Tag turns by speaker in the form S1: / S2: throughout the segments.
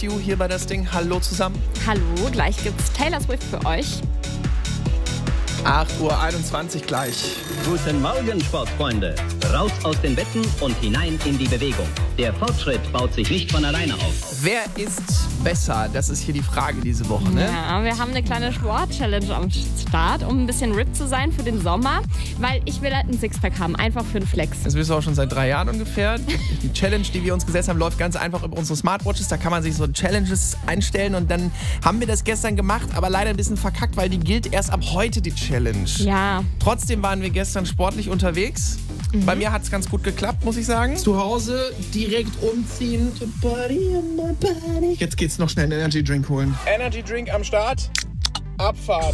S1: Hier bei das Ding. Hallo zusammen.
S2: Hallo, gleich gibt's Taylor Swift für euch.
S1: 8:21 Uhr gleich.
S3: Guten Morgen, Sportfreunde. Raus aus den Betten und hinein in die Bewegung. Der Fortschritt baut sich nicht von alleine auf.
S1: Wer ist besser? Das ist hier die Frage diese Woche, ne?
S2: Ja, wir haben eine kleine Sport-Challenge am Start, um ein bisschen ripped zu sein für den Sommer, weil ich will halt einen Sixpack haben, einfach für einen Flex.
S1: Das wissen wir auch schon seit 3 Jahren ungefähr. Die Challenge, die wir uns gesetzt haben, läuft ganz einfach über unsere Smartwatches. Da kann man sich so Challenges einstellen und dann haben wir das gestern gemacht, aber leider ein bisschen verkackt, weil die gilt erst ab heute, die Challenge.
S2: Ja.
S1: Trotzdem waren wir gestern sportlich unterwegs. Bei mir hat es ganz gut geklappt, muss ich sagen. Zu Hause direkt umziehen. Jetzt geht's noch schnell einen Energy Drink holen. Energy Drink am Start. Abfahrt.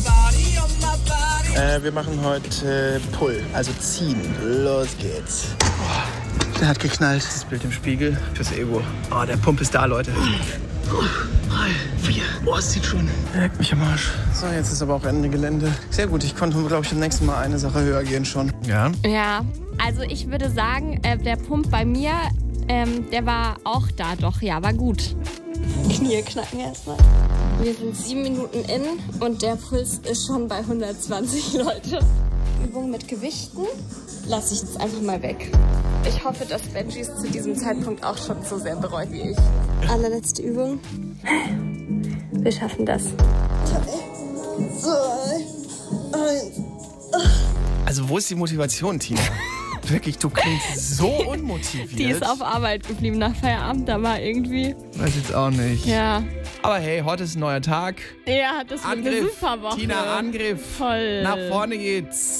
S1: Wir machen heute Pull, also ziehen. Los geht's. Oh, der hat geknallt. Das Bild im Spiegel fürs Ego. Oh, der Pump ist da, Leute. 3, 4. Oh, es zieht schon. Leck mich am Arsch. So, jetzt ist aber auch Ende Gelände. Sehr gut, ich konnte, glaube ich, beim nächsten Mal eine Sache höher gehen schon. Ja?
S2: Ja, also ich würde sagen, der Pump bei mir, der war auch da, doch, ja, war gut. Knie knacken erstmal. Wir sind 7 Minuten in und der Puls ist schon bei 120, Leute. Übung mit Gewichten lasse ich jetzt einfach mal weg. Ich hoffe, dass Benji es zu diesem Zeitpunkt auch schon so sehr bereut wie ich. Allerletzte Übung. Wir schaffen das. 3, 2, 1.
S1: Also wo ist die Motivation, Tina? Wirklich, du klingst so unmotiviert.
S2: Die ist auf Arbeit geblieben nach Feierabend, da war irgendwie...
S1: Weiß jetzt auch nicht.
S2: Ja.
S1: Aber hey, heute ist ein neuer Tag.
S2: Ja, das wird eine super Woche.
S1: Tina, Angriff.
S2: Voll.
S1: Nach vorne geht's.